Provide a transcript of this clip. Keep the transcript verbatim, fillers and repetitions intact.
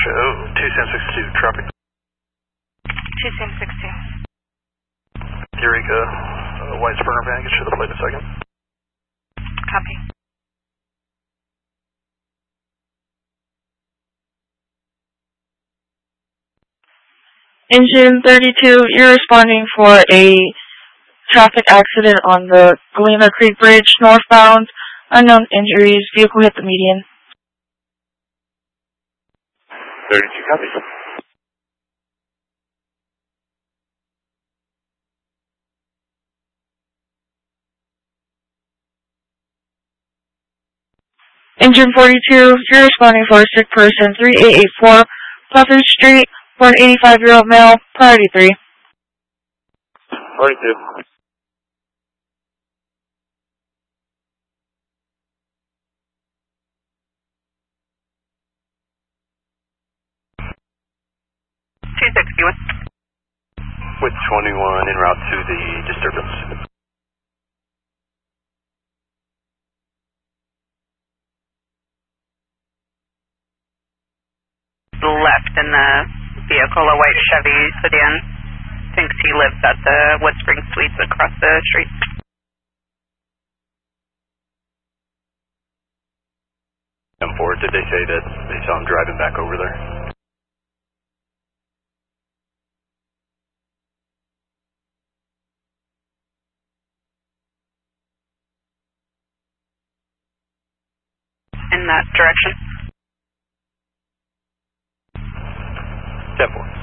show two seven six two, traffic. two seven six two. Eureka, uh, white Sprinter van, get you the plate in a second. Copy. Engine thirty-two, you're responding for a traffic accident on the Galena Creek Bridge northbound. Unknown injuries, vehicle hit the median. thirty-two, copy. Engine forty-two, you're responding for a sick person, three eight eight four Pleasant Street, for an eighty-five-year-old male, priority three. forty-two. two sixty-one. With twenty-one en route to the disturbance. Left in the vehicle, a white Chevy sedan. Thinks he lives at the Woodspring Suites across the street. Come forward, did they say that they saw him driving back over there? In that direction. ten four.